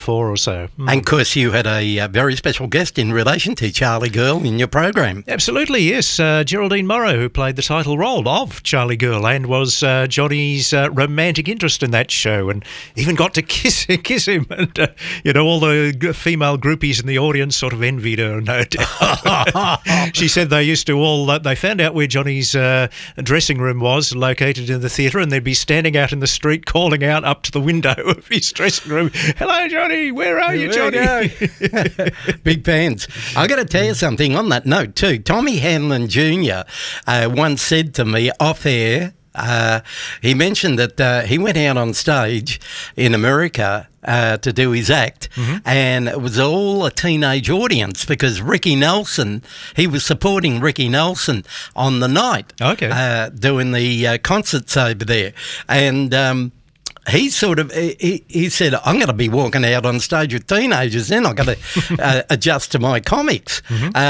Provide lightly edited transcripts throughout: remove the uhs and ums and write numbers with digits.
4 or so. And of course, you had a very special guest in relation to Charlie Girl in your program. Absolutely, yes. Geraldine Morrow, who played the title role of Charlie Girl and was Johnny's romantic interest in that show, and even got to kiss him. And, all the female groupies in the audience sort of envied her, no doubt. She said they used to they found out where Johnny's dressing room was located in the theatre, and they'd be standing out in the street calling out up to the window of his dressing room, "Hello, Johnny. Where are you, Johnny?" Big fans. I got to tell you something on that note too. Tommy Hanlon Jr. Once said to me off air, he mentioned that he went out on stage in America to do his act, and it was all a teenage audience because Ricky Nelson, he was supporting Ricky Nelson on the night, doing the concerts over there, and he said, "I'm going to be walking out on stage with teenagers, then I've got to adjust to my comics."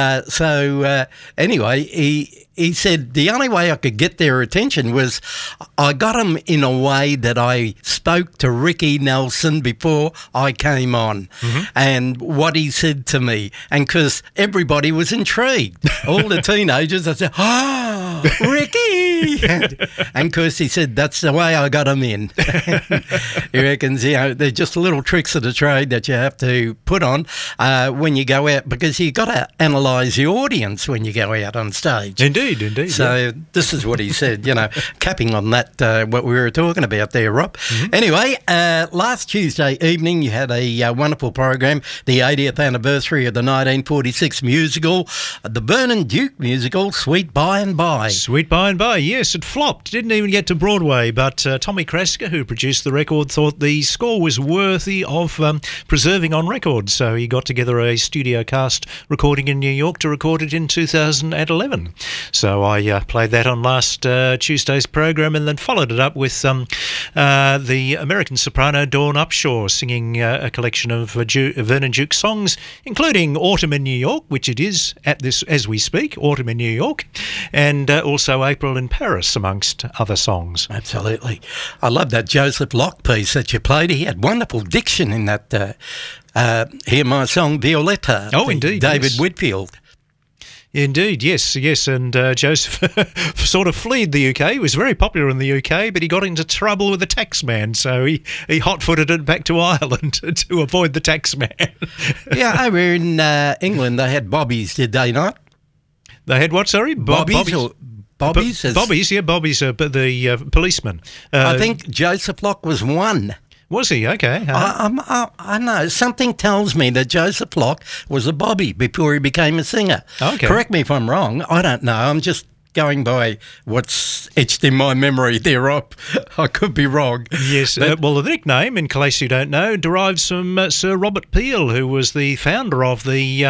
Anyway, he said the only way I could get their attention was I got them in a way that I spoke to Ricky Nelson before I came on, and what he said to me, and because everybody was intrigued, all the teenagers, I said, "Oh, Ricky!" and of course he said that's the way I got them in. He reckons, they're just little tricks of the trade that you have to put on when you go out, because you've got to analyse the audience when you go out on stage. Indeed. So this is what he said, capping on that, what we were talking about there, Rob. Anyway, last Tuesday evening you had a wonderful program, the 80th anniversary of the 1946 musical, the Vernon Duke musical, Sweet By and By. Sweet By and By, yes, it flopped. Didn't even get to Broadway, but Tommy Krasker, who produced the record, thought the score was worthy of preserving on record, so he got together a studio cast recording in New York to record it in 2011. So I played that on last Tuesday's program, and then followed it up with the American soprano Dawn Upshaw singing a collection of Vernon Duke songs, including Autumn in New York, which it is as we speak, Autumn in New York, and also April in Paris, amongst other songs. Absolutely. I love that Joseph Locke piece that you played. He had wonderful diction in that Hear My Song, Violetta. Oh, indeed, David yes. Whitfield. Indeed, yes, and Joseph sort of fled the UK. He was very popular in the UK, but he got into trouble with the taxman, so he hot-footed it back to Ireland to avoid the taxman. Yeah, over in England they had bobbies, did they not? They had what, sorry? Bobbies? Bobbies, the policeman. I think Joseph Locke was one. Was he? Okay. I know. Something tells me that Joseph Locke was a bobby before he became a singer. Okay. Correct me if I'm wrong. I don't know. I'm just going by what's etched in my memory there, Rob. I could be wrong. Yes, well, the nickname, in case you don't know, derives from Sir Robert Peel, who was the founder of the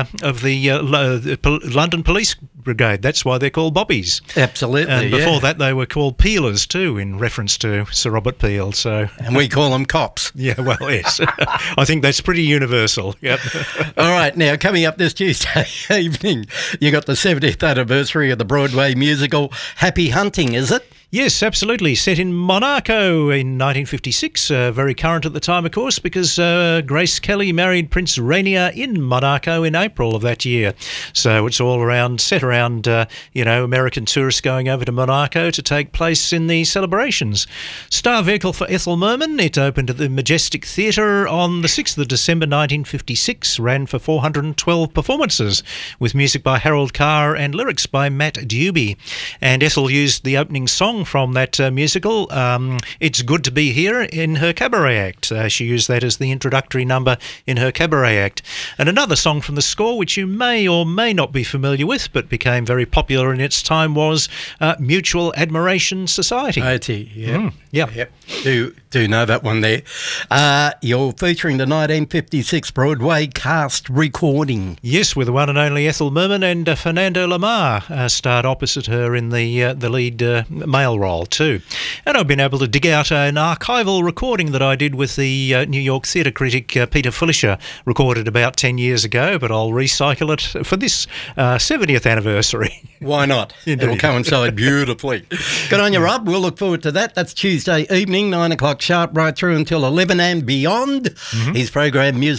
London Police Brigade. That's why they're called Bobbies. Absolutely, and before that they were called Peelers too, in reference to Sir Robert Peel. So, and we call them cops. Yeah, well, yes. I think that's pretty universal. Yep. All right, now coming up this Tuesday evening, you got the 70th anniversary of the Broadway musical Happy Hunting, is it? Yes, absolutely. Set in Monaco in 1956. Very current at the time, of course, because Grace Kelly married Prince Rainier in Monaco in April of that year. So it's all set around, American tourists going over to Monaco to take place in the celebrations. Star vehicle for Ethel Merman. It opened at the Majestic Theatre on the 6th of December 1956, ran for 412 performances, with music by Harold Carr and lyrics by Matt Doobie. And Ethel used the opening song from that musical, It's Good to Be Here, in her cabaret act. She used that as the introductory number in her cabaret act. And another song from the score, which you may or may not be familiar with, but became very popular in its time, was Mutual Admiration Society. Yeah. Yep. Do know that one there. You're featuring the 1956 Broadway cast recording. Yes, with the one and only Ethel Merman, and Fernando Lamar starred opposite her in the lead male snail roll too. And I've been able to dig out an archival recording that I did with the New York theatre critic Peter Fleischer, recorded about 10 years ago, but I'll recycle it for this 70th anniversary. Why not? It'll coincide beautifully. Good on you, Rob. We'll look forward to that. That's Tuesday evening, 9 o'clock sharp, right through until 11 and beyond. His program, Music